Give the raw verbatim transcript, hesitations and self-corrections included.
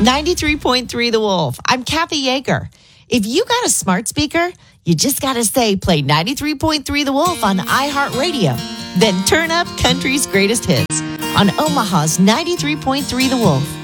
ninety-three point three The Wolf. I'm Kathy Yeager. If you got a smart speaker, you just got to say play ninety-three point three The Wolf on iHeartRadio. Then turn up country's greatest hits on Omaha's ninety-three point three The Wolf.